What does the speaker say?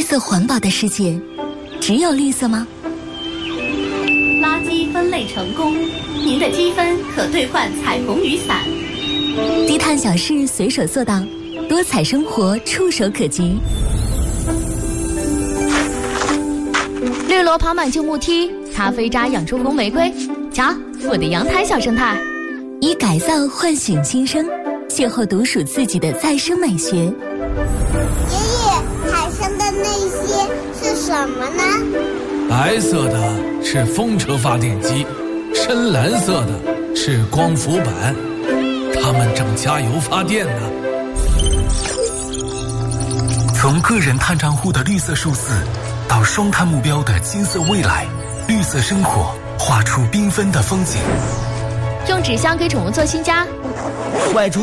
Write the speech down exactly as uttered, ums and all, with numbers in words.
色环保的世界，只有绿色吗？ 垃圾分类成功，您的积分可兑换彩虹雨伞。 低碳小事随手做到，多彩生活触手可及。 绿萝爬满旧木梯，咖啡渣养出红玫瑰。瞧，我的阳台小生态。 以改造唤醒新生，邂逅独属自己的再生美学。 爷爷，海上的那些是什么呢？ 白色的是风车发电机，深蓝色的是光伏板，它们正加油发电呢。 从个人碳账户的绿色数字，到双碳目标的金色未来，绿色生活画出缤纷的风景。 用纸箱给宠物做新家， 外出